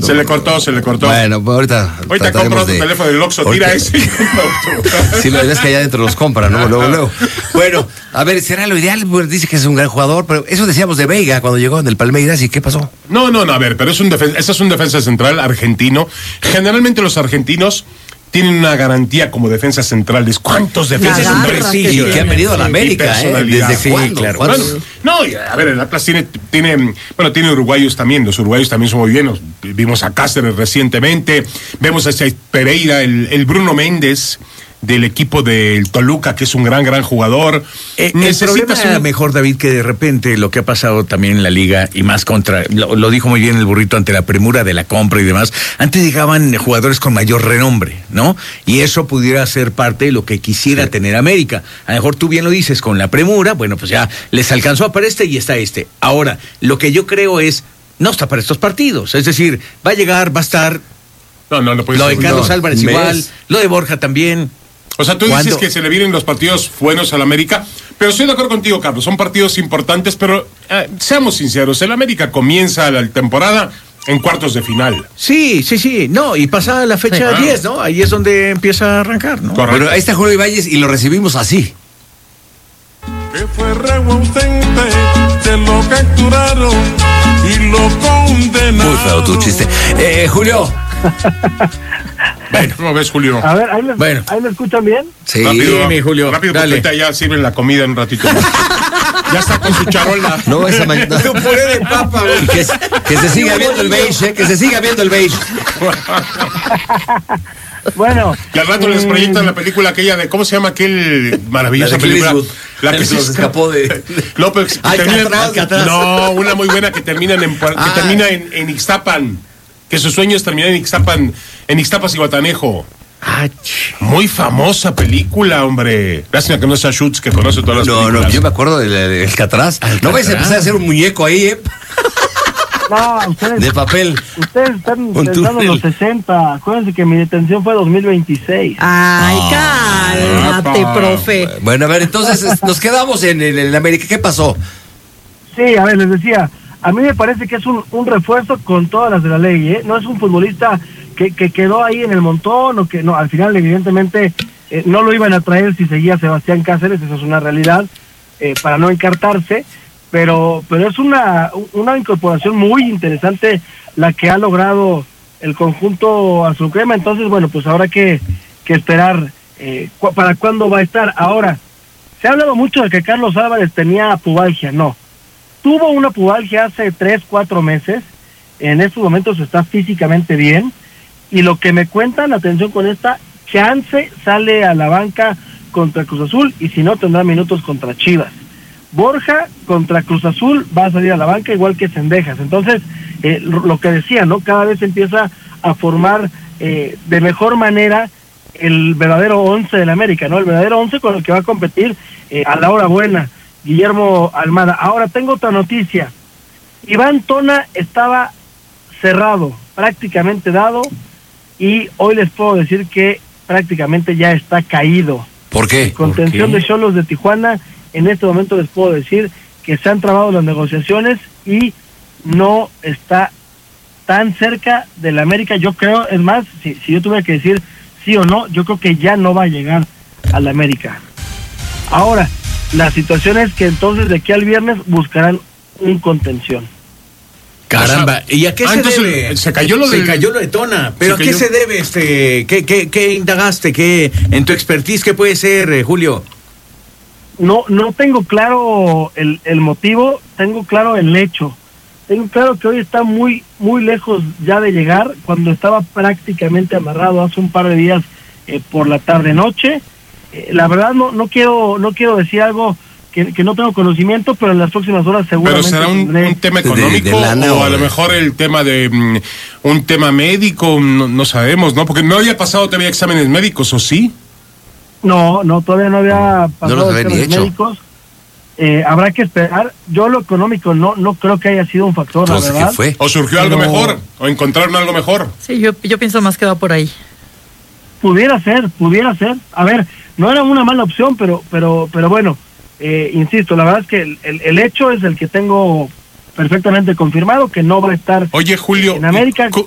Se le cortó. Bueno, pues ahorita compra tu teléfono del Oxxo, tira ese. Sí, la verdad es que allá adentro los compran, ¿no? Luego. Bueno, a ver, ¿será lo ideal? Pues dice que es un gran jugador, pero eso decíamos de Veiga cuando llegó en el Palmeiras, ¿y qué pasó? No, a ver, pero ese es un defensa central argentino. Generalmente los argentinos tienen una garantía como defensas centrales. ¿Cuántos defensas centrales? Sí, que han venido a la América, ¿desde cuándo? Claro. Bueno, no, a ver, el Atlas tiene uruguayos también. Los uruguayos también son muy buenos. Vimos a Cáceres recientemente, vemos a Pereira, el Bruno Méndez del equipo del Toluca, que es un gran jugador. El problema mejor, David, que de repente lo que ha pasado también en la liga, y más lo dijo muy bien el Burrito, ante la premura de la compra y demás, antes llegaban jugadores con mayor renombre, ¿no? Y eso pudiera ser parte de lo que quisiera tener América. A lo mejor tú bien lo dices, con la premura, bueno, pues ya les alcanzó para y está este. Ahora, lo que yo creo es, no está para estos partidos, es decir, va a llegar, va a estar. No puede lo ser. de Carlos Álvarez igual, lo de Borja también. O sea, tú dices que se le vienen los partidos buenos al América, pero estoy de acuerdo contigo, Carlos, son partidos importantes, pero seamos sinceros, el América comienza la temporada en cuartos de final. Sí, no, y pasa la fecha 10, ¿no? Ahí es donde empieza a arrancar, ¿no? Correcto. Pero ahí está Julio Ibáñez y lo recibimos así. Que fue reo ausente, se lo capturaron y lo condenaron. Muy feo tu chiste. Julio. Bueno, ¿cómo ves, Julio? A ver, ¿ahí me escuchan bien? Sí, rápido, mi Julio. Rápido, porque ahorita ya sirven la comida en un ratito. Ya está con su charola. No, esa mañana. Tu puré de papa, güey. Que se siga viendo el beige, que se siga viendo el beige. Bueno. Y al rato les proyectan la película aquella de, ¿cómo se llama aquel maravillosa película? La que se nos escapó de. No, pero Alcatraz. No, una muy buena que termina en Ixtapan. Que su sueño es terminar en Ixtapan, en Ixtapas y Guatanejo. Muy famosa película, hombre. Lástima que no sea Schutz, que conoce todas las películas. No, yo me acuerdo de Alcatraz. No vais a empezar a hacer un muñeco ahí, No, ustedes. De papel. Ustedes están pensando en los 60. Acuérdense que mi detención fue 2026. Ay, cálmate, profe. Bueno, a ver, entonces nos quedamos en América. ¿Qué pasó? Sí, a ver, les decía. A mí me parece que es un refuerzo con todas las de la ley, ¿eh? No es un futbolista que quedó ahí en el montón, o que no, al final evidentemente no lo iban a traer si seguía Sebastián Cáceres, eso es una realidad, para no encartarse, pero es una incorporación muy interesante la que ha logrado el conjunto azul crema. Entonces, bueno, pues habrá que esperar para cuándo va a estar. Ahora, se ha hablado mucho de que Carlos Álvarez tenía pubalgia, no. Tuvo una pubalgia hace 3-4 meses, en estos momentos está físicamente bien, y lo que me cuentan, atención con esta, chance sale a la banca contra Cruz Azul, y si no tendrá minutos contra Chivas. Borja contra Cruz Azul va a salir a la banca igual que Cendejas. Entonces, lo que decía, ¿no? Cada vez empieza a formar de mejor manera el verdadero 11 del América, ¿no? El verdadero 11 con el que va a competir a la hora buena Guillermo Almada. Ahora tengo otra noticia. Iván Tona estaba cerrado, prácticamente dado, y hoy les puedo decir que prácticamente ya está caído. ¿Por qué? Contención de Xolos de Tijuana, en este momento les puedo decir que se han trabado las negociaciones y no está tan cerca del América. Yo creo, es más, si yo tuviera que decir sí o no, yo creo que ya no va a llegar al América. Ahora, la situación es que entonces de aquí al viernes buscarán un contención. Caramba, ¿y a qué se debe? Se cayó lo de Tona, pero ¿a qué se debe ¿Qué indagaste? ¿Qué en tu expertise qué puede ser, Julio? No tengo claro el motivo, tengo claro el hecho. Tengo claro que hoy está muy lejos ya de llegar, cuando estaba prácticamente amarrado hace un par de días por la tarde-noche. La verdad no quiero decir algo que no tengo conocimiento, pero en las próximas horas seguramente. ¿Pero será un tema económico o a lo mejor el tema de un tema médico? No sabemos, ¿no? Porque no había pasado todavía exámenes médicos, ¿o sí? No, todavía no había pasado exámenes médicos. Habrá que esperar. Yo lo económico no creo que haya sido un factor, la verdad. ¿Fue? ¿O surgió algo mejor? ¿O encontraron algo mejor? Sí, yo pienso más que va por ahí. Pudiera ser. A ver, no era una mala opción, pero bueno, insisto, la verdad es que el hecho es el que tengo perfectamente confirmado, que no va a estar Julio, en América.